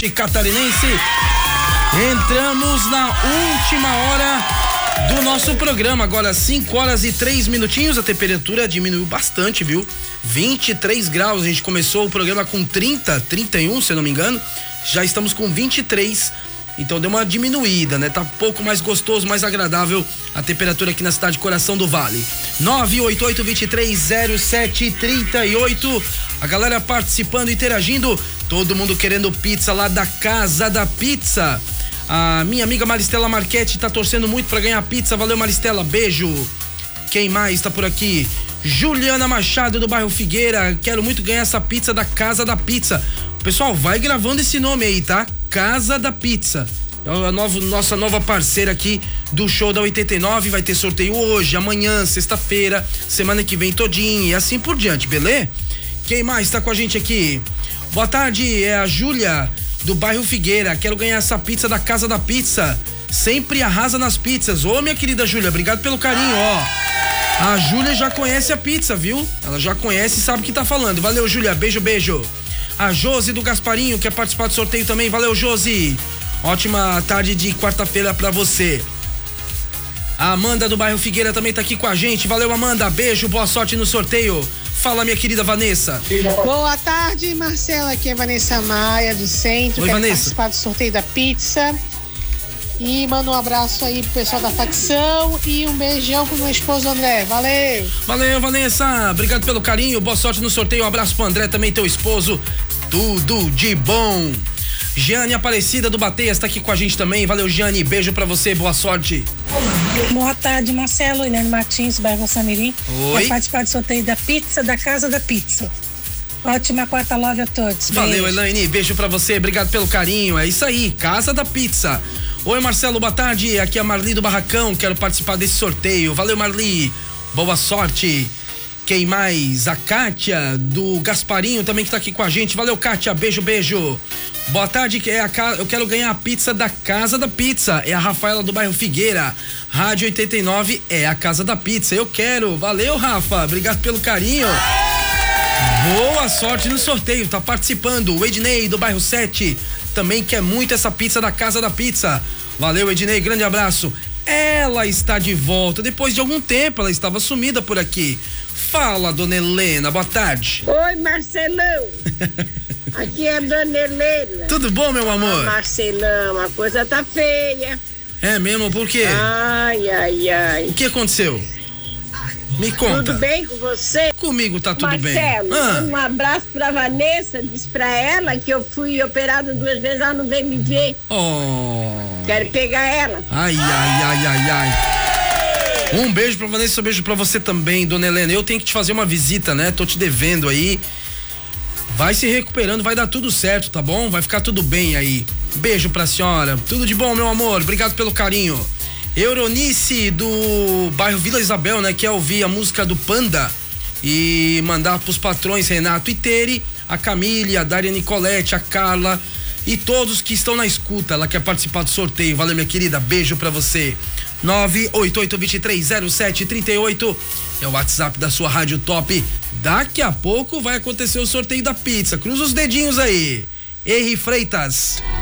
Catarinense. Entramos na última hora do nosso programa, agora 5 horas e 3 minutinhos, a temperatura diminuiu bastante, viu? 23 graus, a gente começou o programa com 31, se eu não me engano, já estamos com 23, então deu uma diminuída, né? Tá um pouco mais gostoso, mais agradável a temperatura aqui na cidade Coração do Vale. 988-2307-38, a galera participando, interagindo, todo mundo querendo pizza lá da Casa da Pizza. A minha amiga Maristela Marchetti tá torcendo muito pra ganhar pizza. Valeu, Maristela, beijo. Quem mais tá por aqui? Juliana Machado, do bairro Figueira. Quero muito ganhar essa pizza da Casa da Pizza. Pessoal, vai gravando esse nome aí, tá? Casa da Pizza. É a nossa nova parceira aqui do show da 89. Vai ter sorteio hoje, amanhã, sexta-feira, semana que vem todinho e assim por diante, beleza? Quem mais tá com a gente aqui? Boa tarde, é a Júlia, do bairro Figueira. Quero ganhar essa pizza da Casa da Pizza. Sempre arrasa nas pizzas. Ô, minha querida Júlia, obrigado pelo carinho, ó. A Júlia já conhece a pizza, viu? Ela já conhece e sabe o que tá falando. Valeu, Júlia, beijo, beijo. A Josi do Gasparinho quer participar do sorteio também. Valeu, Josi. Ótima tarde de quarta-feira pra você. A Amanda do bairro Figueira também tá aqui com a gente. Valeu, Amanda, beijo, boa sorte no sorteio. Fala, minha querida Vanessa. Boa tarde, Marcela. Aqui é Vanessa Maia, do centro. Oi, quero Vanessa. participar do sorteio da pizza. E manda um abraço aí pro pessoal da facção e um beijão pro meu esposo André. Valeu! Valeu, Vanessa. Obrigado pelo carinho. Boa sorte no sorteio. Um abraço pro André, também teu esposo. Tudo de bom. Giane Aparecida do Bateias tá aqui com a gente também. Valeu, Giane. Beijo pra você. Boa sorte. Boa tarde, Marcelo. Eliane Martins, bairro Samirim. Oi. Vai participar do sorteio da pizza da Casa da Pizza. Ótima quarta live a todos. Valeu, Beijo. Elaine. Beijo pra você. Obrigado pelo carinho. É isso aí. Casa da Pizza. Oi, Marcelo. Boa tarde. Aqui é a Marli do Barracão. Quero participar desse sorteio. Valeu, Marli. Boa sorte. Quem mais? A Kátia do Gasparinho também que tá aqui com a gente. Valeu, Kátia. Beijo, beijo. Boa tarde, eu quero ganhar a pizza da Casa da Pizza. É a Rafaela do bairro Figueira. Rádio 89 é a Casa da Pizza. Eu quero. Valeu, Rafa. Obrigado pelo carinho. Boa sorte no sorteio. Tá participando. O Ednei do bairro 7 também quer muito essa pizza da Casa da Pizza. Valeu, Ednei. Grande abraço. Ela está de volta. Depois de algum tempo, ela estava sumida por aqui. Fala, dona Helena. Boa tarde. Oi, Marcelão. Aqui é a dona Helena. Tudo bom, meu amor? Marcelão, a coisa tá feia. É mesmo? Por quê? Ai, ai, ai. O que aconteceu? Me conta. Tudo bem com você? Comigo tá tudo Marcelo, bem. um abraço pra Vanessa. Diz pra ela que eu fui operada 2 vezes, ela não veio me ver. Oh. Quero pegar ela. Ai, ai, ai, ai, ai. Um beijo pra Vanessa, um beijo pra você também, dona Helena. Eu tenho que te fazer uma visita, né? Tô te devendo aí. Vai se recuperando, vai dar tudo certo, tá bom? Vai ficar tudo bem aí. Beijo pra senhora. Tudo de bom, meu amor. Obrigado pelo carinho. Euronice do bairro Vila Isabel, né? Quer ouvir a música do Panda e mandar pros patrões Renato e Tere, a Camille, a Daria Nicolete, a Carla e todos que estão na escuta. Ela quer participar do sorteio. Valeu, minha querida. Beijo pra você. 988-2307-38 é o WhatsApp da sua Rádio Top. Daqui a pouco vai acontecer o sorteio da pizza. Cruza os dedinhos aí. Henri Freitas.